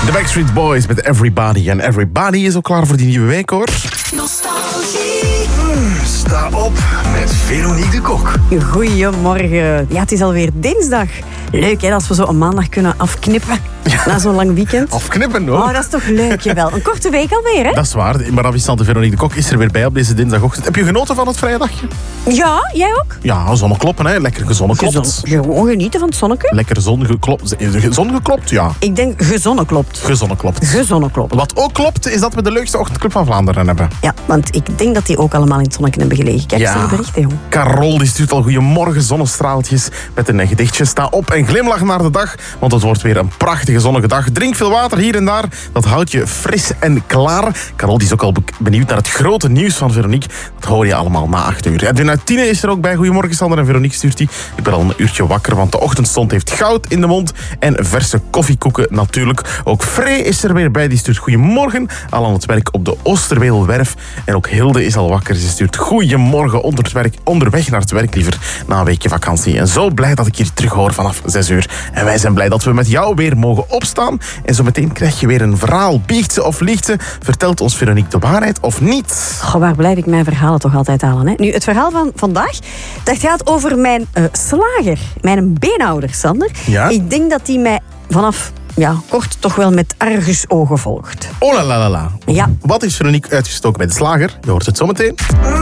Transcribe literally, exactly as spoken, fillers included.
The Backstreet Boys met Everybody. En Everybody is ook klaar voor die nieuwe week, hoor. Nostalgie. Sta op met Veronique de Kok. Goedemorgen. Ja, het is alweer dinsdag. Leuk, hè, als we zo een maandag kunnen afknippen. Ja. Na zo'n lang weekend. Afknippen, hoor. Oh, dat is toch leuk, jawel. Een korte week alweer, hè? Dat is waar. Maar afstandte Veronique de Kok is er weer bij op deze dinsdagochtend. Heb je genoten van het vrijdagje? Ja, jij ook? Ja, zonnekloppen, hè. Lekker gezonneklopt. Gezon- Gewoon genieten van het zonneke. Lekker zongeklopt. Zongeklopt, ja. Ik denk gezonnen klopt. Gezonneklopt. Gezonnen klopt. Wat ook klopt, is dat we de leukste ochtendclub van Vlaanderen hebben. Ja, want ik denk dat die ook allemaal in het zonnetje hebben gelegen. Kijk, Ja. stel berichten, jong. Carol die stuurt al goeiemorgen zonnestraaltjes met een gedichtje. Sta op en glimlach naar de dag, want het wordt weer een prachtige zonnige dag. Drink veel water hier en daar, dat houdt je fris en klaar. Carol die is ook al be- benieuwd naar het grote nieuws van Veronique. Dat hoor je allemaal na acht uur. Edwin uit Tiene is er ook bij. Goedemorgen Sander en Veronique stuurt die. Ik ben al een uurtje wakker, want de ochtendstond heeft goud in de mond en verse koffiekoeken natuurlijk. Ook Frey is er weer bij, die stuurt goedemorgen. Al aan het werk op de Oosterweelwerf. En ook Hilde is al wakker. Ze stuurt goedemorgen onder het werk, onderweg naar het werk liever, na een weekje vakantie. En zo blij dat ik hier terug hoor vanaf zes uur. En wij zijn blij dat we met jou weer mogen opstaan. En zo meteen krijg je weer een verhaal. Biecht ze of liegt ze? Vertelt ons Veronique de waarheid of niet? Goh, waar blijf ik mijn verhalen toch altijd halen, hè? Nu, het verhaal van vandaag, dat gaat over mijn uh, slager. Mijn beenhouder, Sander. Ja? Ik denk dat hij mij vanaf... Ja, kort toch wel met argusogen volgt. Oh la la la la. Ja. Wat is Veronique uitgestoken bij de slager? Je hoort het zo meteen.